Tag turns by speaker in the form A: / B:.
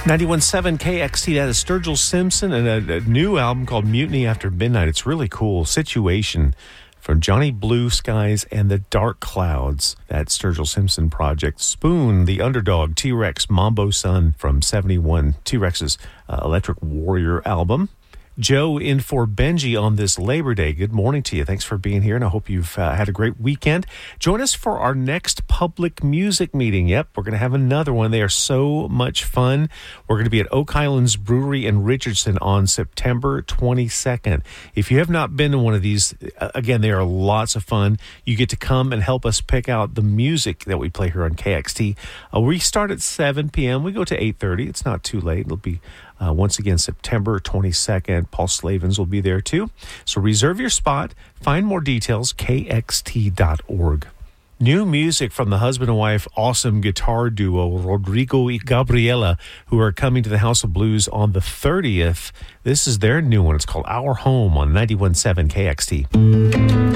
A: 91.7 KXT, that is Sturgill Simpson, and a new album called Mutiny After Midnight. It's really cool. Situation from Johnny Blue Skies and the Dark Clouds. That Sturgill Simpson project. Spoon, The Underdog, T-Rex, Mambo Sun from 71. T-Rex's Electric Warrior album. Joe in for Benji on this Labor Day. Good morning to you. Thanks for being here, and I hope you've had a great weekend. Join us for our next public music meeting. Yep, we're going to have another one. They are so much fun. We're going to be at Oak Highlands Brewery in Richardson on September 22nd. If you have not been to one of these, again, they are lots of fun. You get to come and help us pick out the music that we play here on KXT. We start at 7 p.m. We go to 8:30. It's not too late. It'll be once again, September 22nd. Paul Slavens will be there too. So reserve your spot. Find more details, kxt.org. New music from the husband and wife awesome guitar duo Rodrigo y Gabriela, who are coming to the House of Blues on the 30th. This is their new one. It's called Our Home on 91.7 KXT.